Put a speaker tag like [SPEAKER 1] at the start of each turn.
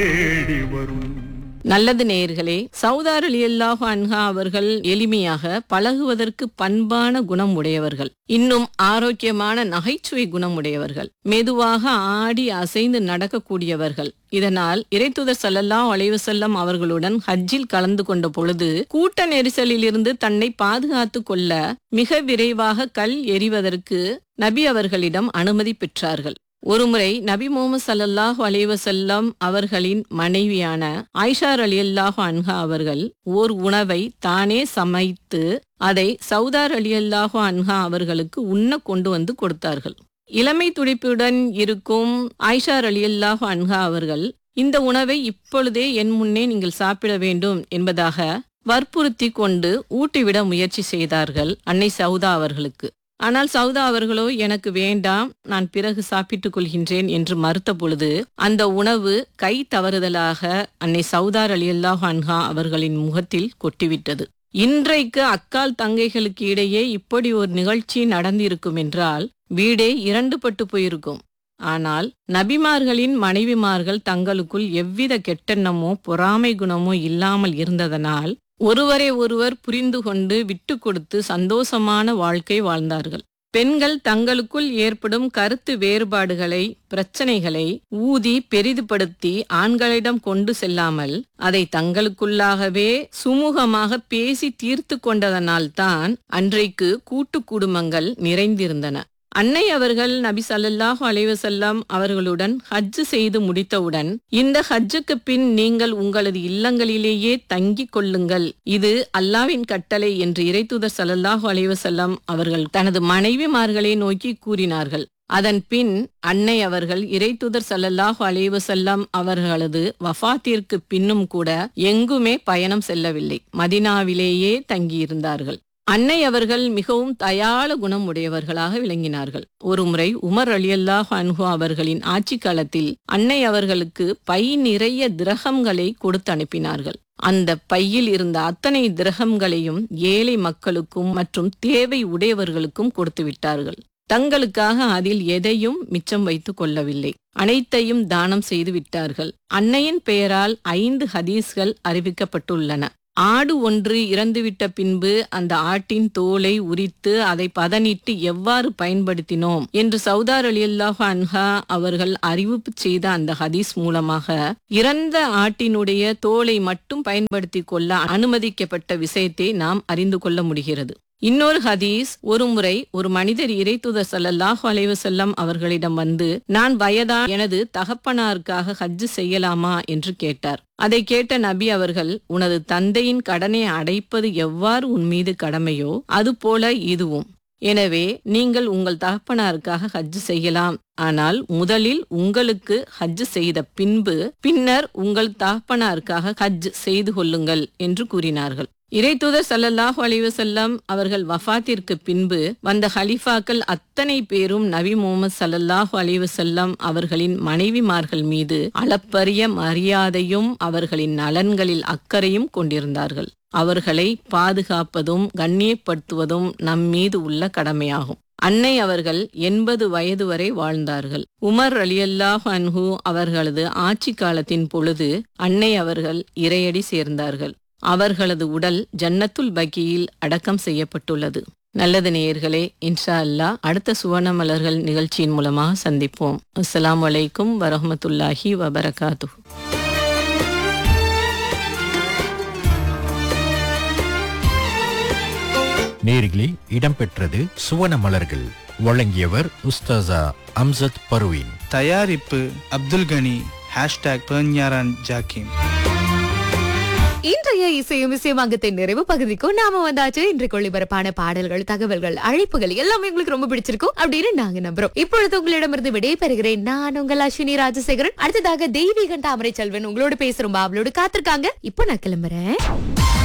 [SPEAKER 1] தேடி வரும்.
[SPEAKER 2] நல்லது நேயர்களே, சௌதார் ரலியல்லாஹு அன்ஹா அவர்கள் எளிமையாக பழகுவதற்கு பண்பான குணம் உடையவர்கள், இன்னும் ஆரோக்கியமான நகைச்சுவை குணம் உடையவர்கள், மெதுவாக ஆடி அசைந்து நடக்கக்கூடியவர்கள். இதனால் இறைத்தூதர் ஸல்லல்லாஹு அலைஹி வஸல்லம் அவர்களுடன் ஹஜ்ஜில் கலந்து கொண்ட பொழுது கூட்ட நெரிசலில் இருந்து தன்னை பாதுகாத்து கொள்ள மிக விரைவாக கல் எறிவதற்கு நபி அவர்களிடம் அனுமதி பெற்றார்கள். ஒருமுறை நபி முஹம்மது ஸல்லல்லாஹு அலைஹி வஸல்லம் அவர்களின் மனைவியான ஆயிஷா ரலியல்லாஹு அன்ஹா அவர்கள் ஓர் உணவை தானே சமைத்து அதை சௌதார் ரலியல்லாஹு அன்ஹா அவர்களுக்கு உண்ண கொண்டு வந்து கொடுத்தார்கள். இளமை துடிப்புடன் இருக்கும் ஆயிஷா ரலியல்லாஹு அன்ஹா அவர்கள் இந்த உணவை இப்பொழுதே என் முன்னே நீங்கள் சாப்பிட வேண்டும் என்பதாக வற்புறுத்தி கொண்டு ஊட்டிவிட முயற்சி செய்தார்கள் அன்னை சௌதா அவர்களுக்கு. ஆனால் சௌதா அவர்களோ எனக்கு வேண்டாம், நான் பிறகு சாப்பிட்டுக் கொள்கின்றேன் என்று மறுத்த பொழுது அந்த உணவு கை தவறுதலாக அன்னை சௌதா ரலியல்லாஹு அன்ஹா அவர்களின் முகத்தில் கொட்டிவிட்டது. இன்றைக்கு அக்கால் தங்கைகளுக்கு இடையே இப்படி ஒரு நிகழ்ச்சி நடந்திருக்கும் என்றால் வீடே இரண்டுபட்டு போயிருக்கும். ஆனால் நபிமார்களின் மனைவிமார்கள் தங்களுக்குள் எவ்வித கெட்டெண்ணமோ பொறாமை குணமோ இல்லாமல் இருந்ததனால் ஒருவரை ஒருவர் புரிந்து கொண்டு விட்டு கொடுத்து சந்தோஷமான வாழ்க்கை வாழ்ந்தார்கள். பெண்கள் தங்களுக்குள் ஏற்படும் கருத்து வேறுபாடுகளை, பிரச்சனைகளை ஊதி பெரிதுபடுத்தி ஆண்களிடம் கொண்டு செல்லாமல் அதை தங்களுக்குள்ளாகவே சுமூகமாக பேசி தீர்த்து கொண்டதனால்தான் அன்றைக்கு கூட்டு குடும்பங்கள் நிறைந்திருந்தன. அன்னை அவர்கள் நபி ஸல்லல்லாஹு அலைஹி வஸல்லம் அவர்களுடன் ஹஜ் செய்து முடித்தவுடன், இந்த ஹஜ்ஜுக்கு பின் நீங்கள் உங்களது இல்லங்களிலேயே தங்கிக் கொள்ளுங்கள், இது அல்லாஹ்வின் கட்டளை என்று இறைத்தூதர் ஸல்லல்லாஹு அலைஹி வஸல்லம் அவர்கள் தனது மனைவிமார்களை நோக்கி கூறினார்கள். அதன் பின் அன்னை அவர்கள் இறைத்தூதர் ஸல்லல்லாஹு அலைஹி வஸல்லம் அவர்களது வஃபாத்திற்கு பின்னும் கூட எங்குமே பயணம் செல்லவில்லை, மதீனாவிலேயே தங்கியிருந்தார்கள். அன்னை அவர்கள் மிகவும் தயாள குணம் உடையவர்களாக விளங்கினார்கள். ஒருமுறை உமர் ரலியல்லாஹு அன்ஹு அவர்களின் ஆட்சி காலத்தில் அன்னை அவர்களுக்கு பை நிறைய திரகங்களை கொடுத்து அனுப்பினார்கள். அந்த பையில் இருந்த அத்தனை திரகங்களையும் ஏழை மக்களுக்கும் மற்றும் தேவை உடையவர்களுக்கும் கொடுத்து விட்டார்கள். தங்களுக்காக அதில் எதையும் மிச்சம் வைத்துக் கொள்ளவில்லை, அனைத்தையும் தானம் செய்து விட்டார்கள். அன்னையின் பெயரால் 5 ஹதீஸ்கள் அறிவிக்கப்பட்டுள்ளன. ஆடு ஒன்று இறந்துவிட்ட பின்பு அந்த ஆட்டின் தோலை உரித்து அதை பதனிட்டு எவ்வாறு பயன்படுத்தினோம் என்று சௌதா ரலியல்லாஹு அன்ஹா அவர்கள் அறிவிப்பு செய்த அந்த ஹதீஸ் மூலமாக இறந்த ஆட்டினுடைய தோலை மட்டும் பயன்படுத்தி கொள்ள அனுமதிக்கப்பட்ட விஷயத்தை நாம் அறிந்து கொள்ள முடிகிறது. இன்னொரு ஹதீஸ், ஒருமுறை ஒரு மனிதர் இறைத்தூதர் ஸல்லல்லாஹு அலைஹி வஸல்லம் அவர்களிடம் வந்து, நான் வயதான எனது தகப்பனாருக்காக ஹஜ் செய்யலாமா என்று கேட்டார். அதை கேட்ட நபி அவர்கள், உனது தந்தையின் கடனை அடைப்பது எவ்வாறு உன் மீது கடமையோ அதுபோல இதுவும். எனவே நீங்கள் உங்கள் தகப்பனாருக்காக ஹஜ் செய்யலாம், ஆனால் முதலில் உங்களுக்கு ஹஜ் செய்த பின்னர் உங்கள் தகப்பனாருக்காக ஹஜ் செய்து கொள்ளுங்கள் என்று கூறினார்கள். இறைத்தூதர் ஸல்லல்லாஹு அலைஹி வஸல்லம் அவர்கள் வஃபாத்திற்கு பின்பு வந்த ஹலிஃபாக்கள் அத்தனை பேரும் நபி முஹம்மது ஸல்லல்லாஹு அலைஹி வஸல்லம் அவர்களின் மனைவிமார்கள் மீது அளப்பரிய மரியாதையும் அவர்களின் நலன்களில் அக்கறையும் கொண்டிருந்தார்கள். அவர்களை பாதுகாப்பதும் கண்ணியப்படுத்துவதும் நம் மீது உள்ள கடமையாகும். அன்னை அவர்கள் 80 வயது வரை வாழ்ந்தார்கள். உமர் ரலியல்லாஹு அன்ஹு அவர்களது ஆட்சி காலத்தின் பொழுது அன்னை அவர்கள் இறையடி சேர்ந்தார்கள். அவர்களது உடல் ஜன்னத்துல் பகீயில் அடக்கம் செய்யப்பட்டுள்ளது. நல்லது நேயர்களே, இன்ஷா அல்லாஹ் அடுத்த சுவர்ண மலர்கள் நிகழ்ச்சியின் மூலமாக சந்திப்போம். அஸ்ஸலாமு அலைக்கும் வரஹ்மத்துல்லாஹி வபரகாத்துஹு.
[SPEAKER 3] நேயர்களே, இடம்பெற்றது சுவன மலர்கள். வழங்கியவர் உஸ்தாசா அம்சத் பர்வீன்.
[SPEAKER 4] தயாரிப்பு அப்துல் கனி. #பெர்ஞாரான் ஜாக்கிம்.
[SPEAKER 5] இன்றைய இசையும் இசையமாங்கத்தின் நிறைவு பகுதிக்கும் நாம வந்தாச்சு. இன்றைக்கு ஒளிபரப்பான பாடல்கள், தகவல்கள், அழைப்புகள் எல்லாமே உங்களுக்கு ரொம்ப பிடிச்சிருக்கும் அப்படின்னு நாங்க நம்புறோம். இப்பொழுது உங்களிடமிருந்து விடை பெறுகிறேன் நான் உங்கள் அஸ்வினி ராஜசேகரன். அடுத்ததாக தெய்வீகன் தாமரை செல்வன் உங்களோட பேசுறோம், அவளோட காத்திருக்காங்க. இப்போ நான் கிளம்புறேன்.